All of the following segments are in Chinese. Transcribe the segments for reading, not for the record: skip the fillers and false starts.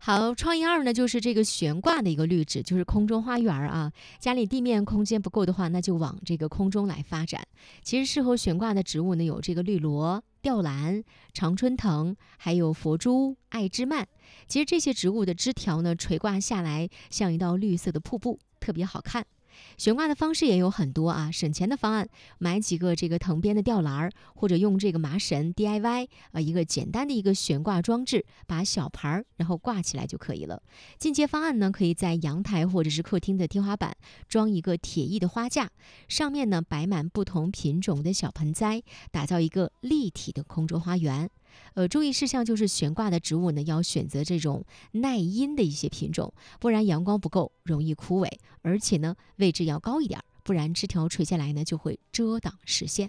好，创意二呢，就是这个悬挂的一个绿植，就是空中花园啊。家里地面空间不够的话，那就往这个空中来发展。其实适合悬挂的植物呢，有这个绿萝、吊兰、常春藤，还有佛珠、爱之蔓。其实这些植物的枝条呢，垂挂下来像一道绿色的瀑布，特别好看。悬挂的方式也有很多啊，省钱的方案，买几个这个藤编的吊篮，或者用这个麻绳 DIY 一个简单的一个悬挂装置，把小盘然后挂起来就可以了。进阶方案呢，可以在阳台或者是客厅的天花板装一个铁艺的花架，上面呢摆满不同品种的小盆栽，打造一个立体的空中花园。注意事项就是悬挂的植物呢，要选择这种耐阴的一些品种，不然阳光不够，容易枯萎。而且呢，位置要高一点，不然枝条垂下来呢，就会遮挡视线。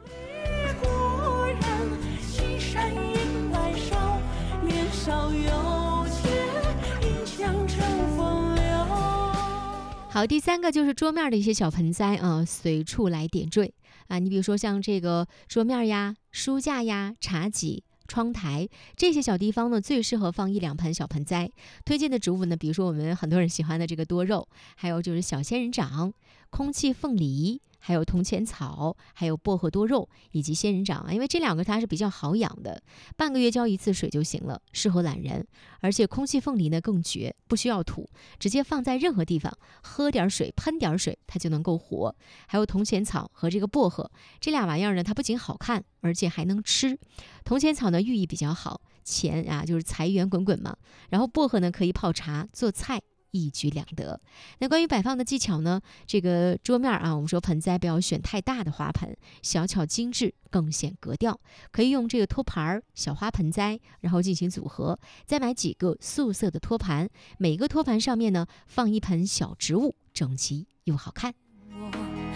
好，第三个就是桌面的一些小盆栽啊，随处来点缀啊。你比如说像这个桌面呀、书架呀、茶几、窗台这些小地方呢，最适合放一两盆小盆栽。推荐的植物呢，比如说我们很多人喜欢的这个多肉，还有就是小仙人掌、空气凤梨，还有铜钱草，还有薄荷多肉以及仙人掌，因为这两个它是比较好养的，半个月浇一次水就行了，适合懒人。而且空气凤梨呢更绝，不需要土，直接放在任何地方，喝点水喷点水它就能够活。还有铜钱草和这个薄荷这俩玩意儿呢，它不仅好看，而且还能吃。铜钱草呢寓意比较好，钱啊就是财源滚滚嘛。然后薄荷呢可以泡茶做菜，一举两得。那关于摆放的技巧呢，这个桌面啊，我们说盆栽不要选太大的花盆，小巧精致更显格调。可以用这个托盘、小花盆栽，然后进行组合，再买几个素色的托盘，每个托盘上面呢放一盆小植物，整齐又好看。